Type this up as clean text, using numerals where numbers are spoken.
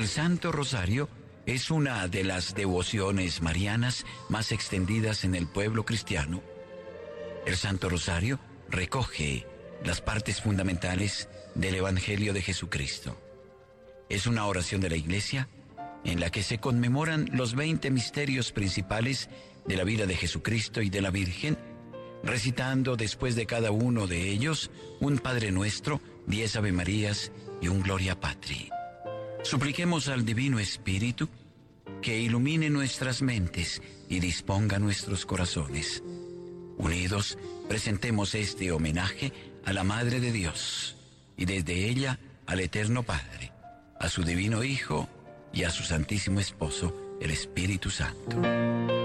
El Santo Rosario es una de las devociones marianas más extendidas en el pueblo cristiano. El Santo Rosario recoge las partes fundamentales del Evangelio de Jesucristo. Es una oración de la Iglesia en la que se conmemoran los 20 misterios principales de la vida de Jesucristo y de la Virgen, recitando después de cada uno de ellos un Padre Nuestro, 10 Ave Marías y un Gloria Patri. Supliquemos al Divino Espíritu que ilumine nuestras mentes y disponga nuestros corazones. Unidos, presentemos este homenaje a la Madre de Dios y desde ella al Eterno Padre, a su Divino Hijo y a su Santísimo Esposo, el Espíritu Santo.